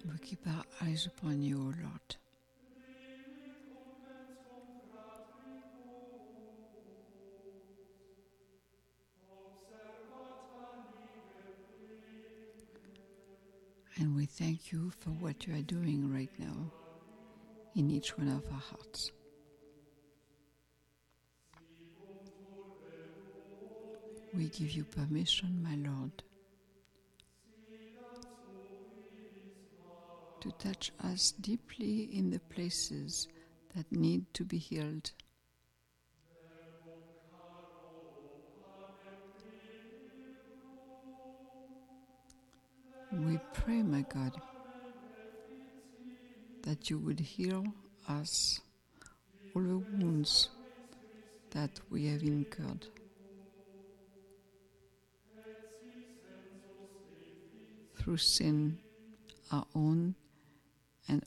We keep our eyes upon you, O Lord. And we thank you for what you are doing right now in each one of our hearts. We give you permission, my Lord, to touch us deeply in the places that need to be healed. We pray, my God, that you would heal us all the wounds that we have incurred. Through sin, our own